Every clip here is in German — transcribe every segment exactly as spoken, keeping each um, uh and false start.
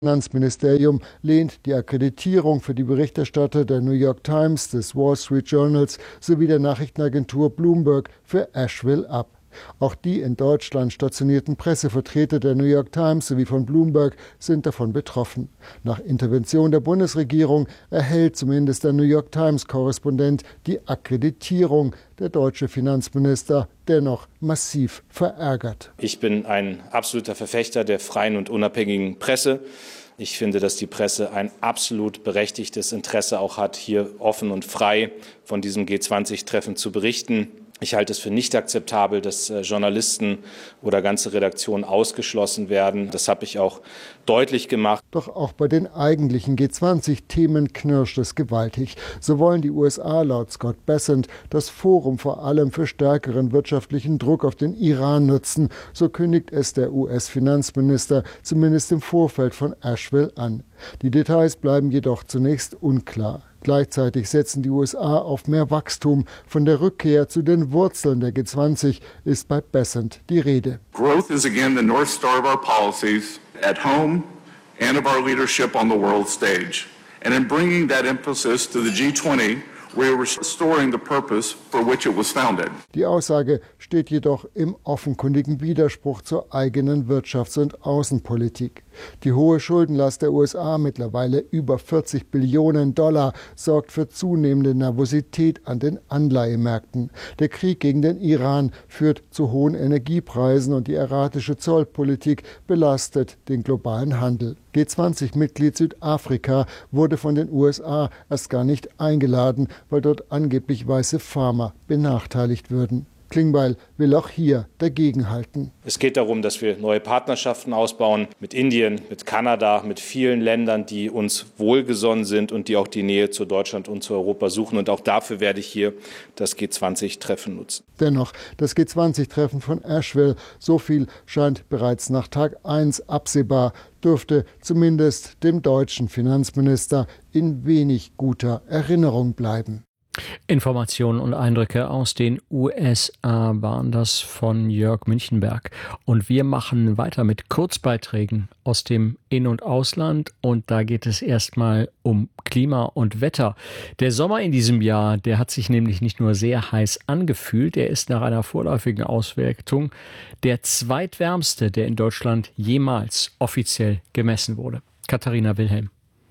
Finanzministerium lehnt die Akkreditierung für die Berichterstatter der New York Times, des Wall Street Journals sowie der Nachrichtenagentur Bloomberg für Asheville ab. Auch die in Deutschland stationierten Pressevertreter der New York Times sowie von Bloomberg sind davon betroffen. Nach Intervention der Bundesregierung erhält zumindest der New York Times-Korrespondent die Akkreditierung. Der deutsche Finanzminister dennoch massiv verärgert. Ich bin ein absoluter Verfechter der freien und unabhängigen Presse. Ich finde, dass die Presse ein absolut berechtigtes Interesse auch hat, hier offen und frei von diesem G zwanzig Treffen zu berichten. Ich halte es für nicht akzeptabel, dass äh, Journalisten oder ganze Redaktionen ausgeschlossen werden. Das habe ich auch deutlich gemacht. Doch auch bei den eigentlichen G zwanzig Themen knirscht es gewaltig. So wollen die U S A laut Scott Bessent das Forum vor allem für stärkeren wirtschaftlichen Druck auf den Iran nutzen. So kündigt es der U S-Finanzminister zumindest im Vorfeld von Asheville an. Die Details bleiben jedoch zunächst unklar. Gleichzeitig setzen die U S A auf mehr Wachstum. Von der Rückkehr zu den Wurzeln der G zwanzig ist bei Bessent die Rede. Growth is again the North Star of our policies at home and of our leadership on the world stage. And in bringing that emphasis to the G twenty, we are restoring the purpose for which it was founded. Die Aussage steht jedoch im offenkundigen Widerspruch zur eigenen Wirtschafts- und Außenpolitik. Die hohe Schuldenlast der U S A, mittlerweile über vierzig Billionen Dollar, sorgt für zunehmende Nervosität an den Anleihemärkten. Der Krieg gegen den Iran führt zu hohen Energiepreisen und die erratische Zollpolitik belastet den globalen Handel. G zwanzig-Mitglied Südafrika wurde von den U S A erst gar nicht eingeladen, weil dort angeblich weiße Farmer benachteiligt würden. Klingbeil will auch hier dagegenhalten. Es geht darum, dass wir neue Partnerschaften ausbauen mit Indien, mit Kanada, mit vielen Ländern, die uns wohlgesonnen sind und die auch die Nähe zu Deutschland und zu Europa suchen. Und auch dafür werde ich hier das G zwanzig Treffen nutzen. Dennoch, das G zwanzig Treffen von Asheville, so viel scheint bereits nach Tag eins absehbar, dürfte zumindest dem deutschen Finanzminister in wenig guter Erinnerung bleiben. Informationen und Eindrücke aus den U S A waren das von Jörg Münchenberg. Und wir machen weiter mit Kurzbeiträgen aus dem In- und Ausland. Und da geht es erstmal um Klima und Wetter. Der Sommer in diesem Jahr, der hat sich nämlich nicht nur sehr heiß angefühlt, er ist nach einer vorläufigen Auswertung der zweitwärmste, der in Deutschland jemals offiziell gemessen wurde. Katharina Wilhelm.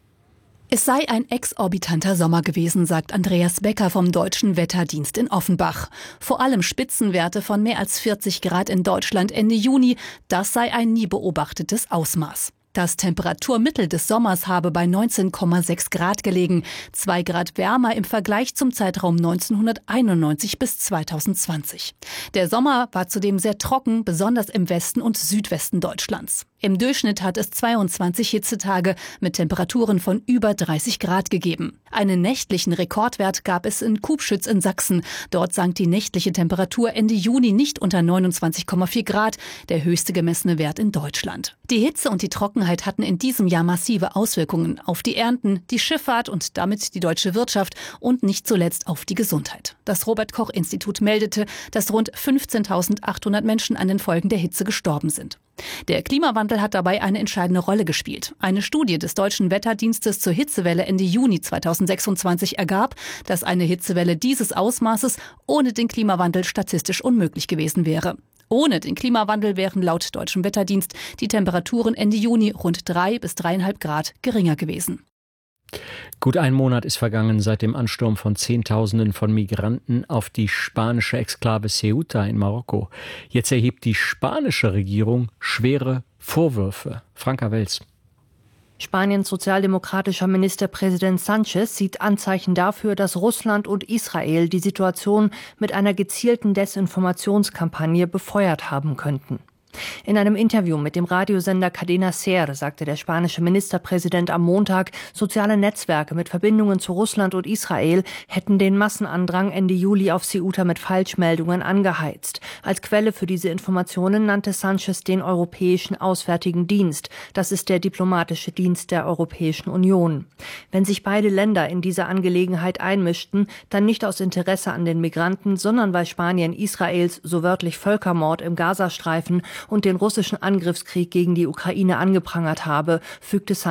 Es sei ein exorbitanter Sommer gewesen, sagt Andreas Becker vom Deutschen Wetterdienst in Offenbach. Vor allem Spitzenwerte von mehr als vierzig Grad in Deutschland Ende Juni, das sei ein nie beobachtetes Ausmaß. Das Temperaturmittel des Sommers habe bei neunzehn Komma sechs Grad gelegen, zwei Grad wärmer im Vergleich zum Zeitraum neunzehnhunderteinundneunzig bis zweitausendzwanzig. Der Sommer war zudem sehr trocken, besonders im Westen und Südwesten Deutschlands. Im Durchschnitt hat es zweiundzwanzig Hitzetage mit Temperaturen von über dreißig Grad gegeben. Einen nächtlichen Rekordwert gab es in Kubschütz in Sachsen. Dort sank die nächtliche Temperatur Ende Juni nicht unter neunundzwanzig Komma vier Grad, der höchste gemessene Wert in Deutschland. Die Hitze und die Trockenheit hatten in diesem Jahr massive Auswirkungen auf die Ernten, die Schifffahrt und damit die deutsche Wirtschaft und nicht zuletzt auf die Gesundheit. Das Robert-Koch-Institut meldete, dass rund fünfzehntausendachthundert Menschen an den Folgen der Hitze gestorben sind. Der Klimawandel hat dabei eine entscheidende Rolle gespielt. Eine Studie des Deutschen Wetterdienstes zur Hitzewelle Ende Juni zweitausendsechsundzwanzig ergab, dass eine Hitzewelle dieses Ausmaßes ohne den Klimawandel statistisch unmöglich gewesen wäre. Ohne den Klimawandel wären laut Deutschem Wetterdienst die Temperaturen Ende Juni rund drei bis dreieinhalb Grad geringer gewesen. Gut ein Monat ist vergangen seit dem Ansturm von Zehntausenden von Migranten auf die spanische Exklave Ceuta in Marokko. Jetzt erhebt die spanische Regierung schwere Vorwürfe. Franka Wels. Spaniens sozialdemokratischer Ministerpräsident Sánchez sieht Anzeichen dafür, dass Russland und Israel die Situation mit einer gezielten Desinformationskampagne befeuert haben könnten. In einem Interview mit dem Radiosender Cadena Ser sagte der spanische Ministerpräsident am Montag, soziale Netzwerke mit Verbindungen zu Russland und Israel hätten den Massenandrang Ende Juli auf Ceuta mit Falschmeldungen angeheizt. Als Quelle für diese Informationen nannte Sánchez den Europäischen Auswärtigen Dienst. Das ist der diplomatische Dienst der Europäischen Union. Wenn sich beide Länder in diese Angelegenheit einmischten, dann nicht aus Interesse an den Migranten, sondern weil Spanien Israels so wörtlich Völkermord im Gazastreifen und den russischen Angriffskrieg gegen die Ukraine angeprangert habe, fügte Sanchez